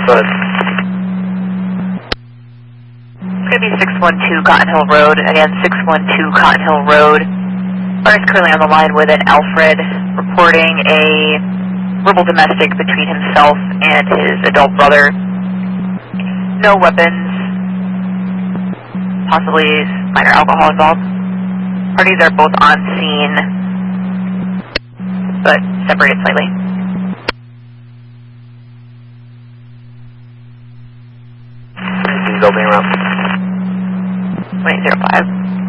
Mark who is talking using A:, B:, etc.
A: Good.
B: It's going to be 612 Cotton Hill Road. Again, 612 Cotton Hill Road. Car is currently on the line with an Alfred reporting a verbal domestic between himself and his adult brother. No weapons. Possibly minor alcohol involved. Parties are both on scene, but separated slightly.
A: 19 building around.
B: 2005.